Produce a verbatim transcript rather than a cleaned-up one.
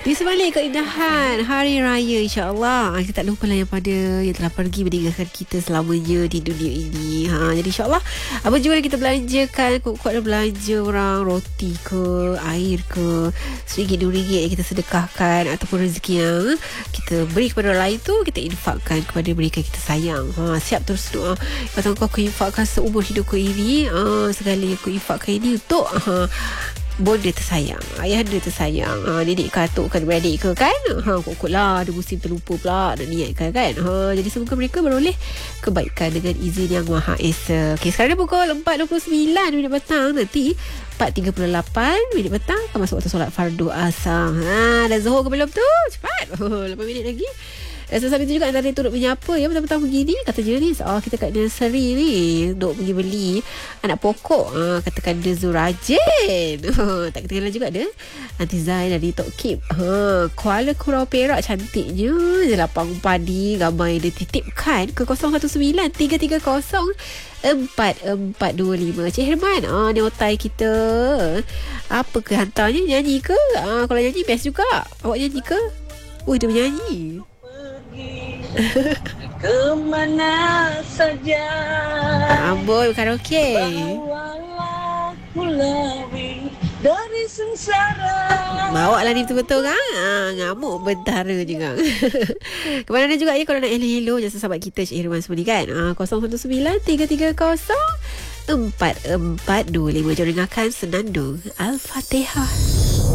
Di sebalik keindahan Hari Raya, insyaAllah kita tak lupa lah yang pada yang telah pergi meninggalkan kita selamanya di dunia ini. ha, Jadi insyaAllah apa juga yang kita belanjakan, kuat-kuat dan belanja orang, roti ke, air ke, seringgit dua ringgit yang kita sedekahkan, ataupun rezeki yang kita beri kepada orang lain tu, kita infakkan kepada mereka kita sayang. ha, Siap terus doa, kata aku infakkan seumur hidupku ini, ha, segala yang aku infakkan ini untuk ha, bonda tersayang, ayah anda tersayang, ha, nenek katuk kan, beradik ke kan, ha, kok-kok lah ada musim terlupa pula nak niatkan kan, ha, jadi semoga mereka beroleh kebaikan dengan izin yang Maha Esa. Okay, sekarang dah pukul empat dua puluh sembilan minit petang. Nanti empat tiga puluh lapan minit petang akan masuk waktu solat fardu asar. Ha, dah zuhur ke belum tu? Cepat, oh, lapan minit lagi. Dan sambil itu juga antara turut menyapa ya, petang-petang begini katanya ni, oh, kita kat nursery ni duk pergi beli anak pokok, ha, katakan dia Zurajin, ha, tak ketinggalan juga ada Aunty Zain dari Tok Kip, ha, Kuala Kurau Perak, cantiknya je lapang padi, gambar yang dia titipkan ke kosong satu sembilan tiga tiga kosong empat empat dua lima. Cik Herman, ha, ni otai kita, apa ke hantarnya, nyanyi ke? Ha, kalau nyanyi best juga. Awak nyanyi ke? Oh, dia menyanyi. Kemana saja Amboi karaoke, bawalah Mulawi dari sengsara. bawa lah ni betul-betul kan, ha, ngamuk bentara juga. Kemana juga ya kalau nak hello-hello jasa sahabat kita Cik Irwan semua ni kan, ha, kosong satu sembilan tiga tiga kosong empat empat dua lima. Jom dengarkan senandung Al-Fatihah.